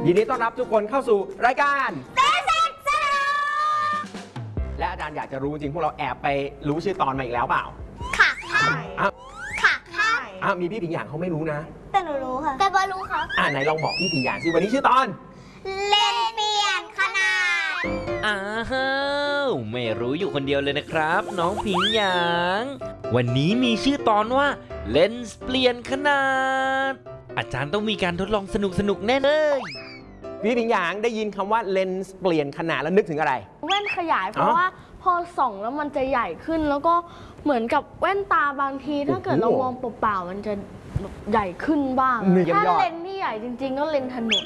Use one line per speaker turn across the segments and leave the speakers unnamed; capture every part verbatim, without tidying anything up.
ยินดีต้อนรับทุกคนเข้าสู่รายการเต้นเซ็กซ์และอาจารย์อยากจะรู้จริงพวกเราแอบไปรู้ชื่อตอนมาอีกแล้วเปล่า
ค่ะค่ะค่ะค่ะ
อ้าวมีพี่ผิงหยางเขาไม่รู้นะ
แต่หนูรู้ค่ะแต่บอรู้ค่ะ
อ่าไหนลองบอกพี่ผิงหยางสิวันนี้ชื่อตอน
เล่นเปลี่ยนขนาด
อ้าวไม่รู้อยู่คนเดียวเลยนะครับน้องผิงหยางวันนี้มีชื่อตอนว่าเลนส์เปลี่ยนขนาดอาจารย์ต้องมีการทดลองสนุกสนุกแน่เลย
พี่ผิงหยางได้ยินคำว่าเลนส์เปลี่ยนขนาดแล้วนึกถึงอะไร
แว่นขยายเพราะว่าพอส่องแล้วมันจะใหญ่ขึ้นแล้วก็เหมือนกับแว่นตาบางทีถ้าเกิดเรามองเปล่าๆมันจะใหญ่ขึ้นบ้างถ้าเลนส์ที่ใหญ่จริงๆก็เลนส์ถนน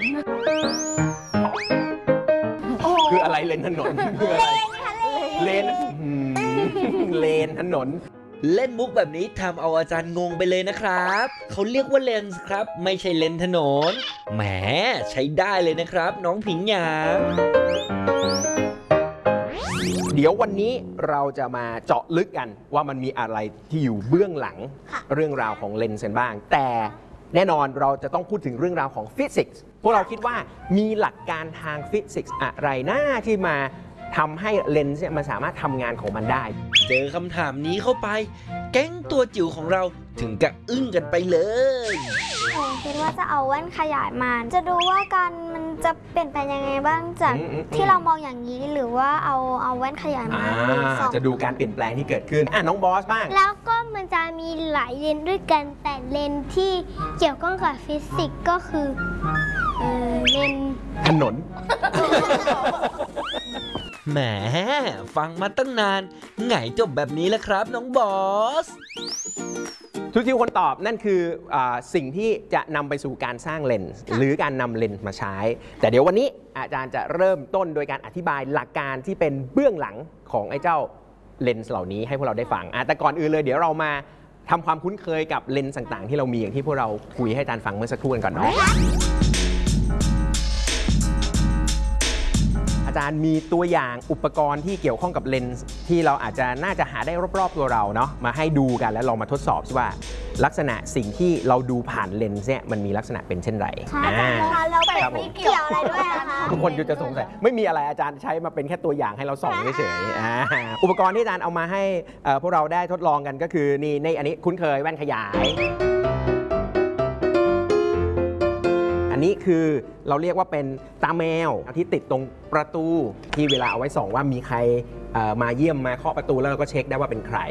คืออะไรเลนถนนคืออะไรเลนเลนถนน
เล่นมุกแบบนี้ทำเอาอาจารย์งงไปเลยนะครับเขาเรียกว่าเลนส์ครับไม่ใช่เลนถนนแหมใช้ได้เลยนะครับน้องผิงหยาง
เดี๋ยววันนี้เราจะมาเจาะลึกกันว่ามันมีอะไรที่อยู่เบื้องหลังเรื่องราวของเลนส์กันบ้างแต่แน่นอนเราจะต้องพูดถึงเรื่องราวของฟิสิกส์พวกเราคิดว่ามีหลักการทางฟิสิกส์อะไรน่าที่มาทำให้เลนส์มันสามารถทำงานของมันได้
เจอคำถามนี้เข้าไปแก๊งตัวจิ๋วของเราถึงกับอึ้งกันไปเลย
ผมคิดว่าจะเอาแว่นขยายมาจะดูว่าการมันจะเปลี่ยนไปยังไงบ้างจากที่เรามองอย่างนี้หรือว่าเอาเอาแว่นขยายมา
จะดูการเปลี่ยนแปลงที่เกิดขึ้นอ่ะน้องบอสบ้าง
แล้วก็มันจะมีหลายเลนด้วยกันแต่เลนที่เกี่ยวข้องกับฟิสิกส์ก็คือเออเลน
ถนน
แหมฟังมาตั้งนานไงจบแบบนี้แล้วครับน้องบอส
ทุกที่คนตอบนั่นคืออสิ่งที่จะนำไปสู่การสร้างเลนส์หรือการนำเลนส์มาใช้แต่เดี๋ยววันนี้อาจารย์จะเริ่มต้นโดยการอธิบายหลักการที่เป็นเบื้องหลังของไอ้เจ้าเลนส์เหล่านี้ให้พวกเราได้ฟังแต่ก่อนอื่นเลยเดี๋ยวเรามาทำความคุ้นเคยกับเลนส์ต่างๆที่เรามีอย่างที่พวกเราคุยให้อาจารย์ฟังเมื่อสักครู่กันก่อนเนาะอาจารย์มีตัวอย่างอุปกรณ์ที่เกี่ยวข้องกับเลนส์ที่เราอาจจะน่าจะหาได้รอบๆตัวเราเนาะมาให้ดูกันแล้วลองมาทดสอบว่าลักษณะสิ่งที่เราดูผ่านเลนส์เนี่ยมันมีลักษณะเป็นเช่นไร
อาจารย์คะแล้วเป็ดไม่เกี่ยวอะไรด้วยนะคะ
ทุกคนจะสงสัยไม่มีอะไรอาจารย์ใช้มาเป็นแค่ตัวอย่างให้เราส่องเฉยๆอุปกรณ์ที่อาจารย์เอามาให้พวกเราได้ทดลองกันก็คือนี่ในอันนี้คุ้นเคยแว่นขยายอันนี้คือเราเรียกว่าเป็นตาแมวที่ติดตรงประตูที่เวลาเอาไว้ส่องว่ามีใครมาเยี่ยมมาเคาะประตูแล้วเราก็เช็คได้ว่าเป็นใคร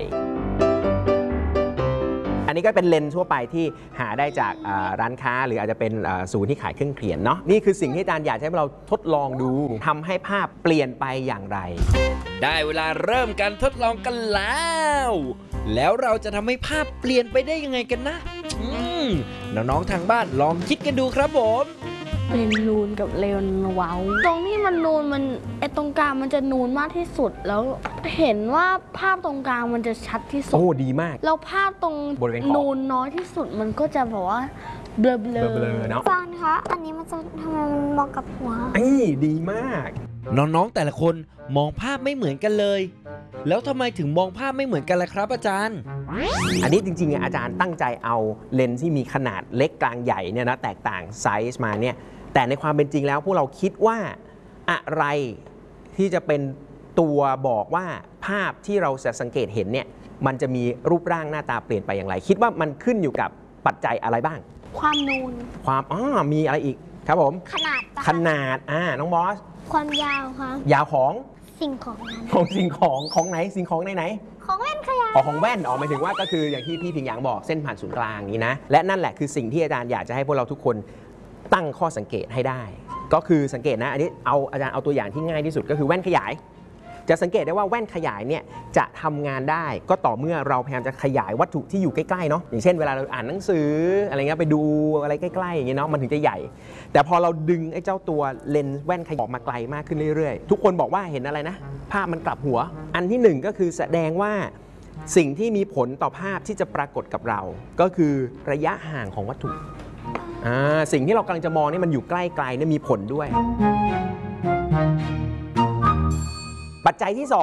อันนี้ก็เป็นเลนส์ทั่วไปที่หาได้จากร้านค้าหรืออาจจะเป็นศูนย์ที่ขายเครื่องเขียนเนาะนี่คือสิ่งที่อาจารย์อยากให้เราทดลองดูทำให้ภาพเปลี่ยนไปอย่างไร
ได้เวลาเริ่มการทดลองกันแล้วแล้วเราจะทำให้ภาพเปลี่ยนไปได้ยังไงกันนะน้องๆทางบ้านลองคิดกันดูครับผม
เลนนูนกับเลนเว้าตรงที่มันนูนมันไอตรงกลางมันจะนูนมากที่สุดแล้วเห็นว่าภาพตรงกลางมันจะชัดที่สุด
โอ้ดีมาก
แล้วภาพตรงนูนน้อยที่สุดมันก็จะแบบว่าเบลอเบลอ
เนาะ
ฟังคะอันนี้มันจะทำไมมันมองกับหัว
ไอ้ดีมาก
น้องๆแต่ละคนมองภาพไม่เหมือนกันเลยแล้วทำไมถึงมองภาพไม่เหมือนกันล่ะครับอาจารย์
อันนี้จริงๆอาจารย์ตั้งใจเอาเลนส์ที่มีขนาดเล็กกลางใหญ่เนี่ยนะแตกต่างไซส์มาเนี่ยแต่ในความเป็นจริงแล้วพวกเราคิดว่าอะไรที่จะเป็นตัวบอกว่าภาพที่เราจะสังเกตเห็นเนี่ยมันจะมีรูปร่างหน้าตาเปลี่ยนไปอย่างไรคิดว่ามันขึ้นอยู่กับปัจจัยอะไรบ้าง
ความนูน
ความอ๋อมีอะไรอีกครับผม
ขนาด
ขนาดอ่าน้องบอส
ความยาวครับ
ยาวของ
สิ่งของ
ของสิ่งของของไหนสิ่งของไหนไหน
ของแว่นขยาย
อ๋อของแว่นอ๋อหมายถึงว่าก็คืออย่างที่พี่ผิงหยางบอกเส้นผ่านศูนย์กลางนี้นะและนั่นแหละคือสิ่งที่อาจารย์อยากจะให้พวกเราทุกคนตั้งข้อสังเกตให้ได้ก็คือสังเกตนะอันนี้เอาอาจารย์เอาตัวอย่างที่ง่ายที่สุดก็คือแว่นขยายจะสังเกตได้ว่าแว่นขยายเนี่ยจะทำงานได้ก็ต่อเมื่อเราพยายามจะขยายวัตถุที่อยู่ใกล้ๆเนาะอย่างเช่นเวลาเราอ่านหนังสืออะไรเงี้ยไปดูอะไรใกล้ๆอย่างเงี้ยเนาะมันถึงจะใหญ่แต่พอเราดึงไอ้เจ้าตัวเลนส์แว่นขยายออกมาไกลมากขึ้นเรื่อยๆทุกคนบอกว่าเห็นอะไรนะภาพมันกลับหัวอันที่หนึ่งก็คือแสดงว่าสิ่งที่มีผลต่อภาพที่จะปรากฏกับเราก็คือระยะห่างของวัตถุสิ่งที่เรากำลังจะมองนี่มันอยู่ใกล้ไกลเนี่ยมีผลด้วยปัจจัยที่สอง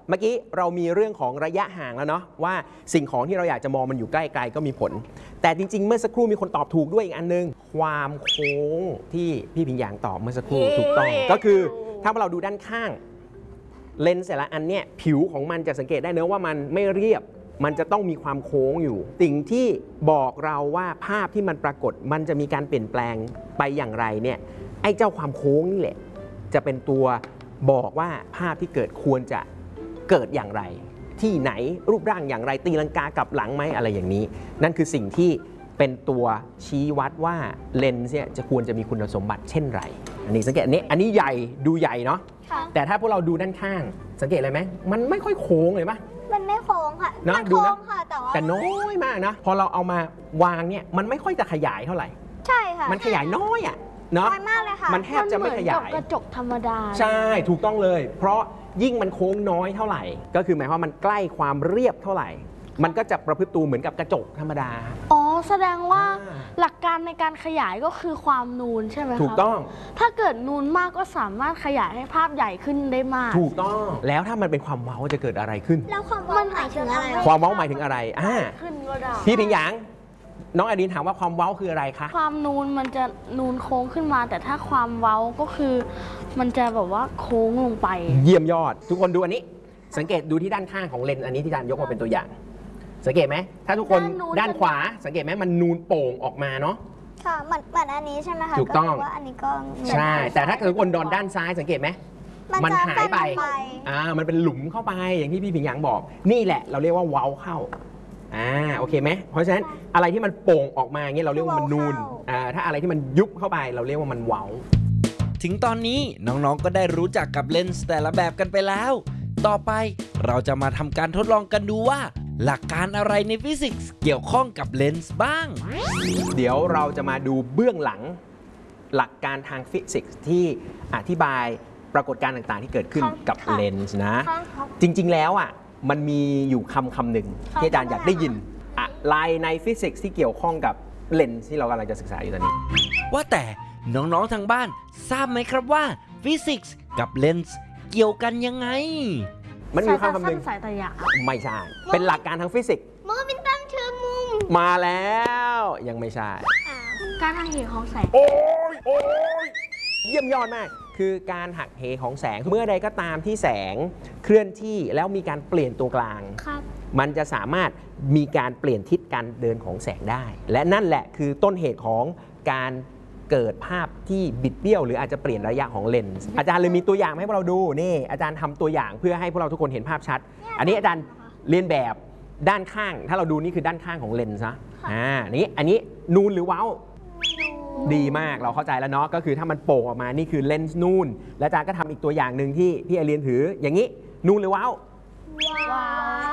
เมื่อกี้เรามีเรื่องของระยะห่างแล้วเนาะว่าสิ่งของที่เราอยากจะมองมันอยู่ใกล้ๆก็มีผล แต่จริงๆเมื่อสักครู่มีคนตอบถูกด้วยอีกอันนึงความโค้งที่พี่พิงหยางตอบเมื่อสักครู่ถูกต้องก็คือถ้าเราดูด้านข้างเลนส์แต่ละอันเนี่ยผิวของมันจะสังเกตได้เนอะว่ามันไม่เรียบมันจะต้องมีความโค้งอยู่สิ่งที่บอกเราว่าภาพที่มันปรากฏมันจะมีการเปลี่ยนแปลงไปอย่างไรเนี่ยไอ้เจ้าความโค้งนี่แหละจะเป็นตัวบอกว่าภาพที่เกิดควรจะเกิดอย่างไร ที่ไหนรูปร่างอย่างไรตีลังกากลับหลังไหมอะไรอย่างนี้นั่นคือสิ่งที่เป็นตัวชี้วัดว่าเลนส์เนี่ยจะควรจะมีคุณสมบัติเช่นไรอันนี้สังเกตอันนี้อันนี้ใหญ่ดูใหญ่เนาะแต่ถ้าพวกเราดูด้านข้างสังเกตอะไรไหมมันไม่ค่อยโค้งเลยปะ
มันไม่โค้งค่ะ
เนอะ
มัน
ดู
โค้
นะ
งค่ะแต่ว่า
แต่น้อยมากนะพอเราเอามาวางเนี่ยมันไม่ค่อยจะขยายเท่าไหร่
ใช่ค่ะ
มันขยายน้อยอ่ะเนาะ
น้อยมากเลยค่ะ
มันแทบจะไม่ขยาย
นเหมือนกับกระจกธรรมดา
ใช่ถูกต้องเลย เพราะยิ่งมันโค้งน้อยเท่าไหร่ ก็คือหมายความว่ามันใกล้ความเรียบเท่าไหร่ มันก็จะประพฤติตัวเหมือนกับกระจกธรรมดา
อ๋อแสดงว่า
อ่า
หลักการในการขยายก็คือความนูนใช่ไหมครับ
ถูกต้อง
ถ้าเกิดนูนมากก็สามารถขยายให้ภาพใหญ่ขึ้นได้มาก
ถูกต้องแล้วถ้ามันเป็นความเว้าจะเกิดอะไรขึ้น
แล้วความว่าหมายถึงอะไร
ความเว้าหมายถึงอะไรอ่า
ขึ้นก็ได้
พี่พิงหยางน้องอดินถามว่าความเว้าคืออะไรคะ
ความนูนมันจะนูนโค้งขึ้นมา แต่ถ้าความเว้าก็คือมันจะแบบว่าโค้งลงไป
เยี่ยมยอด ทุกคนดูอันนี้ สังเกตดูที่ด้านข้างของเลนส์อันนี้ที่อาจารย์ยกมาเป็นตัวอย่าง สังเกตไหมถ้าทุกคน
ด้านนู้น
ด้านขวา สังเกตไหมมันนูนโป่งออกมาเนาะ
ค่ะเหมือนเหมือนอันนี้ใช่ไหมคะ
ถูกต้อง
แปลว่าอันนี้ก็
ใช่ แต่ถ้าทุกคนโดนด้านซ้ายสังเกตไหม
มัน
มัน
จะ
หายไป
สั้นลงไป
อ่า มันเป็นหลุมเข้าไปอย่างที่พี่ผิงหยางบอก นี่แหละเราเรียกว่าเว้าเข้า อ่า โอเคไหม เพราะฉะนั้นอะไรที่มันโป่งออกมาอย่างเงี้ยเราเรียกว่ามันนูน อ่า ถ้าอะไรที่มันยุบเข้าไปเราเรียกว่ามันเว้า
ถึงตอนนี้น้องๆ ก็ได้รู้จักกับเลนส์แต่ละแบบกันไปแล้ว ต่อไปเราจะมาทำการทดลองกันดูว่า หลักการอะไรในฟิสิกส์เกี่ยวข้องกับเลนส์บ้าง
เดี๋ยวเราจะมาดูเบื้องหลังหลักการทางฟิสิกส์ที่อธิบายปรากฏการณ์ต่างๆ ที่เกิดขึ้นกับเลนส์นะ
ครับ
จริงๆ แล้วอ่ะมันมีอยู่คำคำหนึ่งที่อาจารย์อยากได้ยินอะไรในฟิสิกส์ที่เกี่ยวข้องกับเลนส์ที่เรากำลังจะศึกษาอยู่ตอนนี้
ว่าแต่น้องๆ ทางบ้านทราบไหมครับว่าฟิสิกส์กับเลนส์เกี่ยวกันยังไง
มันมี
สาย
คำ
ตา
คำห
สั้
นึ่
น
ง
สายตายาว
ไม่ใช่ เป็นหลักการทางฟิสิกส์
โมบินตันเชิงมุม
มาแล้วยังไม่ใช่
การหักเหของแสง
โอ้ยโอ้ยเยี่ยมยอดมาก คือการหักเหของแสงเมื่อใดก็ตามที่แสงเคลื่อนที่แล้วมีการเปลี่ยนตัวกลาง
ครับ
มันจะสามารถมีการเปลี่ยนทิศการเดินของแสงได้ และนั่นแหละคือต้นเหตุของการเกิดภาพที่บิดเบี้ยวหรืออาจจะเปลี่ยนระยะของเลนส์อาจารย์เลยมีตัวอย่างมาให้พวกเราดูนี่อาจารย์ทำตัวอย่างเพื่อให้พวกเราทุกคนเห็นภาพชัด อันนี้อาจารย์เรียนแบบด้านข้าง ถ้าเราดูนี่คือด้านข้างของเลนส์นะอ่านี่อันนี้นูนหรือเว้าดีมากเราเข้าใจแล้วเนาะก็คือถ้ามันโป่งออกมานี่คือเลนส์นูนและอาจารย์ก็ทำอีกตัวอย่างหนึ่งที่พี่ไอเรียนถืออย่างนี้นูนหรือเว้า
ว้าว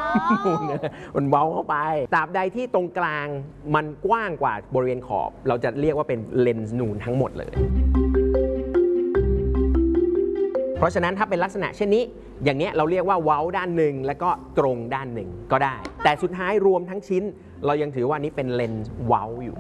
มันเว้าเข้าไปตราบใดที่ตรงกลางมันกว้างกว่าบริเวณขอบ เราจะเรียกว่าเป็นเลนส์นูนทั้งหมดเลย เพราะฉะนั้นถ้าเป็นลักษณะเช่นนี้ อย่างเนี้ยเราเรียกว่าเว้าด้านหนึ่งแล้วก็ตรงด้านหนึ่งก็ได้ แต่สุดท้ายรวมทั้งชิ้น เรายังถือว่านี้เป็นเลนส์เว้าอยู่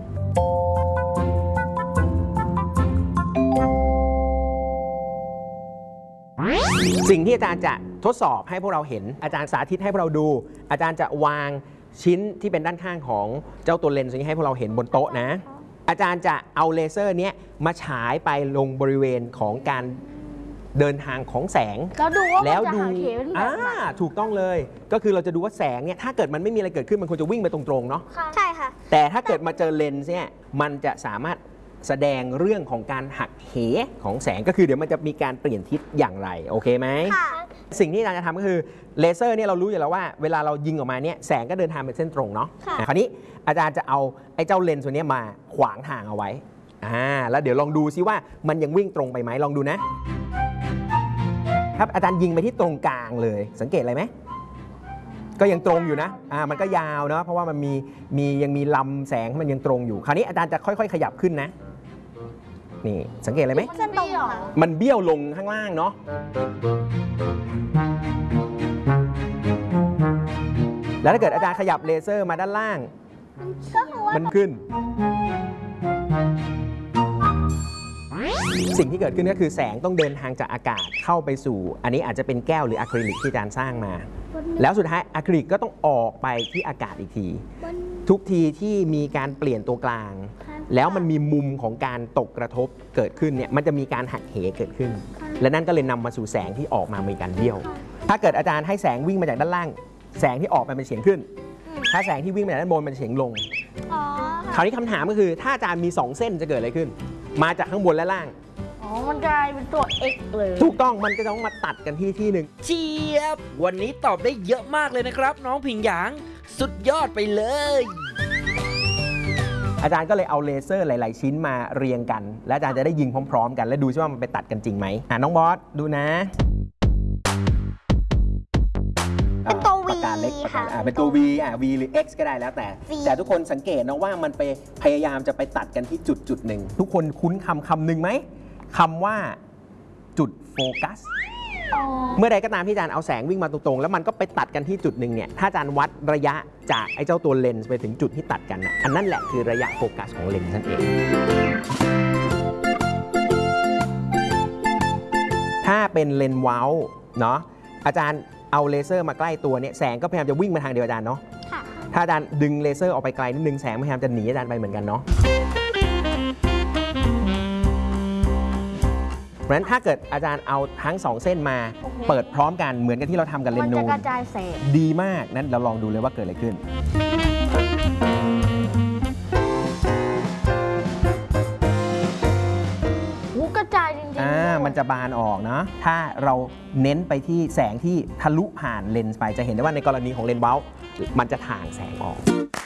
สิ่งที่อาจารย์จะทดสอบให้พวกเราเห็นอาจารย์สาธิตให้พวกเราดู อาจารย์จะวางชิ้นที่เป็นด้านข้างของเจ้าตัวเลนส์นี้ให้พวกเราเห็นบนโต๊ะนะ อาจารย์จะเอาเลเซอร์เนี้ยมาฉายไปลงบริเวณของการเดินทางของแสง
แล้วดูว่ามัน
แล้ว
จะ
ดู
หักเหเป็นแบบ
อ่า
ไหน
ถูกต้องเลย ก็คือเราจะดูว่าแสงเนี่ยถ้าเกิดมันไม่มีอะไรเกิดขึ้นมันควรจะวิ่งไปตรงๆเนาะ
ใช่ค่ะ
แต่ถ้าเกิดมาเจอเลนส์เนี่ยมันจะสามารถแสดงเรื่องของการหักเหของแสงก็คือเดี๋ยวมันจะมีการเปลี่ยนทิศอย่างไรโอเคไหม
ค่ะ
สิ่งที่อาจารย์จะทำก็คือเลเซอร์เนี่ยเรารู้อยู่แล้วว่าเวลาเรายิงออกมาเนี่ยแสงก็เดินทางเป็นเส้นตรงเนาะ
ค่ะ
อ่ะคราวนี้อาจารย์จะเอาไอ้เจ้าเลนส์ตัวเนี้ยมาขวางทางเอาไว้อ่าแล้วเดี๋ยวลองดูซิว่ามันยังวิ่งตรงไปไหมลองดูนะครับอาจารย์ยิงไปที่ตรงกลางเลยสังเกตอะไรไหมก็ยังตรงอยู่นะอ่ามันก็ยาวเนาะเพราะว่ามันมีมียังมีลำแสงมันยังตรงอยู่คราวนี้อาจารย์จะค่อยๆ ขยับขึ้นนะนี่สังเกตอะไรไหม
เส้นตรงค่ะ
มันเบี้ยวลงข้างล่างเนาะแล้วถ้าเกิดอาจารย์ขยับเลเซอร์มาด้านล่าง
ก็คือว่า
มันขึ้นสิ่งที่เกิดขึ้นก็คือแสงต้องเดินทางจากอากาศเข้าไปสู่ อันนี้อาจจะเป็นแก้วหรืออะคริลิกที่อาจารย์สร้างมา แล้วสุดท้ายอะคริลิกก็ต้องออกไปที่อากาศอีกที ทุกทีที่มีการเปลี่ยนตัวกลาง แล้วมันมีมุมของการตกกระทบเกิดขึ้นเนี่ยมันจะมีการหักเหเกิดขึ้น และนั่นก็เลยนำมาสู่แสงที่ออกมามีการเบี้ยว ถ้าเกิดอาจารย์ให้แสงวิ่งมาจากด้านล่าง แสงที่ออกไปเป็นเฉียงขึ้น ถ้าแสงที่วิ่งมาจากด้านบนมันเฉียงลง
อ๋อ
คราวนี้คำถามก็คือถ้าอาจารย์มีสองเส้นจะเกิดอะไรขึ้น มาจากข้างบนและล่าง
อ๋อ มันกลายเป็นตัว x เลย
ถูกต้องมันก็จะต้องมาตัดกันที่ที่หนึ่ง
เจี๊ยบ วันนี้ตอบได้เยอะมากเลยนะครับ น้องผิงหยาง สุดยอดไปเลย
อาจารย์ก็เลยเอาเลเซอร์หลาย ๆ ชิ้นมาเรียงกัน และอาจารย์จะได้ยิงพร้อม ๆ กัน และดูซิว่ามันไปตัดกันจริงไหมอ่ะน้องบอสดูนะ
เป็นตัว V
ปากกาเล็กปากกา
ค่ะ
อ่ะเป็นตัว V อ่ะ V หรือ X ก็ได้แล้วแต่
V
แต่ทุกคนสังเกตนะว่ามันไปพยายามจะไปตัดกันที่จุดจุดหนึ่ง ทุกคนคุ้นคำคำหนึ่งไหมคำว่าจุดโฟกัส เมื่อใดก็ตามที่อาจารย์เอาแสงวิ่งมาตรงๆแล้วมันก็ไปตัดกันที่จุดหนึ่งเนี่ยถ้าอาจารย์วัดระยะจากไอ้เจ้าตัวเลนส์ไปถึงจุดที่ตัดกันนะอันนั้นแหละคือระยะโฟกัสของเลนส์นั่นเอง ถ้าเป็นเลนส์เว้าเนาะอาจารย์เอาเลเซอร์มาใกล้ตัวเนี่ยแสงก็พยายามจะวิ่งมาทางเดียวอาจารย์เนาะ
ค่ะ
ถ้าอาจารย์ดึงเลเซอร์ออกไปไกลนิดนึงแสงพยายามจะหนีอาจารย์ไปเหมือนกันเนาะเพราะฉะนั้นถ้าเกิดอาจารย์เอาทั้งสองเส้นมา
โอเค
เปิดพร้อมกันเหมือนกับที่เราทำกับเล
มัน
นส์
จะ
นูน
กระจายแสง
ดีมากนั้นเราลองดูเลยว่าเกิดอะไรขึ้น
หูกระจายจริงๆ
อ่า
ด้วย
มันจะบานออกนะ ถ้าเราเน้นไปที่แสงที่ทะลุผ่านเลนส์ไปจะเห็นได้ว่าในกรณีของเลนส์เว้ามันจะถ่างแสงออก